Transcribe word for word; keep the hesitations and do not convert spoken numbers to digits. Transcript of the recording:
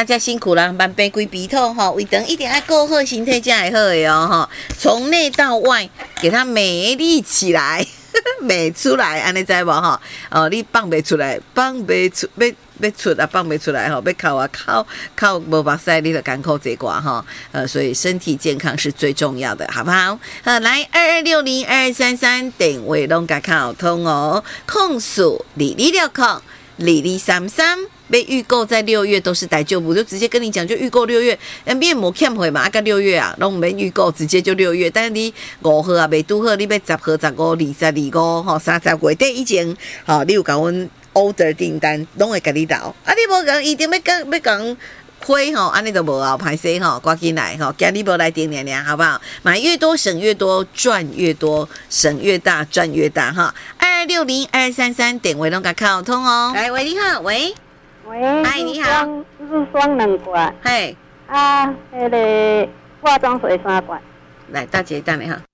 大家辛苦了，慢杯归鼻痛哈，胃肠一定要够好，身体才会好的哦哈。从内到外，给它美丽起来，美出来，安尼知无哈？哦，你放不出来，放不出，要要出啊，放不出来哈，要靠啊靠靠无目屎，你就艰苦这寡哈。呃，所以身体健康是最重要的，好不好？呃，来二二六零二二三三电话拢甲靠通哦，控诉李李六控。李李三三被预购在六月都是逮旧补，就直接跟你讲，就预购六月，面膜 camp 会嘛，啊个六月啊，拢免预购，直接就六月。但是你五号啊，未拄好，你要十号、十五、二十、二五、吼三十月底以前，吼你有甲阮 order 订单，拢会甲你留。啊，你无讲一定要讲要讲。亏吼，安尼都无啊，歹势吼，赶紧来吼，今日无来点点点，好不好？买越多省越多，赚越多，省越大，赚越大哈！二二六零二三三点位拢甲靠通哦。来，喂，你好，喂， 喂， 嗨，你好， 日霜两罐， 嘿， 啊，迄个化妆水三罐。 来，大姐等你哈。